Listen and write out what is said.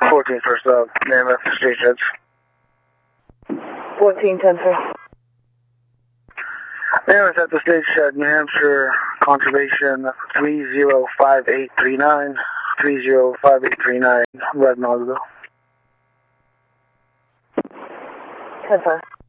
14 first up, Mammoth Stage Heads. 1410 sir. Mammoth at the stage shed, New Hampshire Conservation 305839, 305839, Red Mazda. 10-5.